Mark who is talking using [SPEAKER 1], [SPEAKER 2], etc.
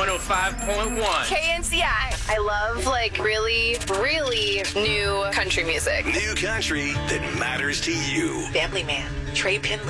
[SPEAKER 1] 105.1.
[SPEAKER 2] KNCI. I love, really, really new country music.
[SPEAKER 3] New country that matters to you.
[SPEAKER 4] Family Man, Trey Penley.